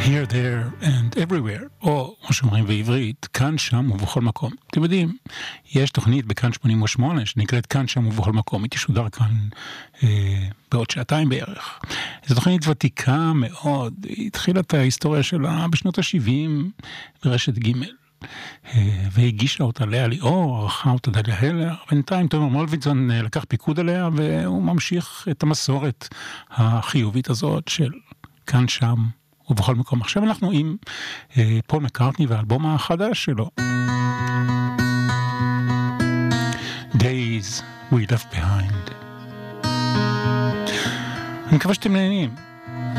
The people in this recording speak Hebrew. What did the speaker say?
Here, there and everywhere, או כמו שאומרים בעברית, כאן, שם ובכל מקום. אתם יודעים, יש תוכנית בכאן 88 שנקראת כאן, שם ובכל מקום, היא תשודר כאן בעוד שעתיים בערך. זו תוכנית ותיקה מאוד, היא התחילה את ההיסטוריה שלה בשנות ה-70 ברשת ג' והגישה אותה לאה ליאור, ערכה אותה דליה הלר. בינתיים תומר מולביטזון לקח פיקוד עליה, והוא ממשיך את המסורת החיובית הזאת של כאן, שם ובכל מקום. עכשיו אנחנו עם פול מקארטני והאלבום החדש שלו, Days We Left Behind. אני מקווה שאתם נהנים.